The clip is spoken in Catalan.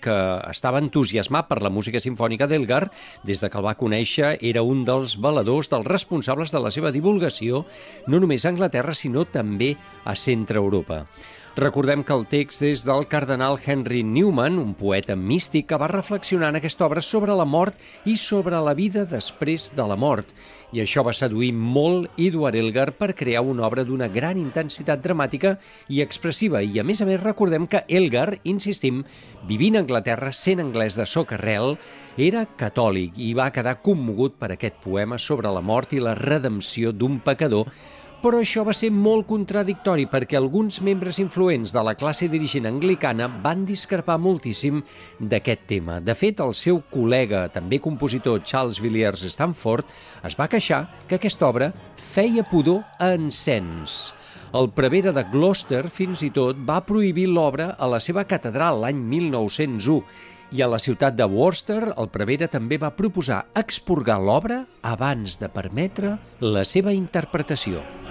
que estava entusiasmat per la música simfònica d'Elgar. Des de que el va conèixer, era un dels valedors, dels responsables de la seva divulgació, no només a Anglaterra, sinó també a Centre Europa. Recordem que el text és del cardenal Henry Newman, un poeta místic que va reflexionar en aquesta obra sobre la mort i sobre la vida després de la mort. I això va seduir molt Edward Elgar per crear una obra d'una gran intensitat dramàtica i expressiva. I a més, recordem que Elgar, insistim, vivint a Anglaterra, sent anglès de socarrel, era catòlic i va quedar commogut per aquest poema sobre la mort i la redempció d'un pecador. Però això va ser molt contradictori perquè alguns membres influents de la classe dirigent anglicana van discrepar moltíssim d'aquest tema. De fet, el seu col·lega, també compositor Charles Villiers Stanford, es va queixar que aquesta obra feia pudor a encens. El prevere de Gloucester, fins i tot, va prohibir l'obra a la seva catedral l'any 1901 i a la ciutat de Worcester el prevere també va proposar expurgar l'obra abans de permetre la seva interpretació.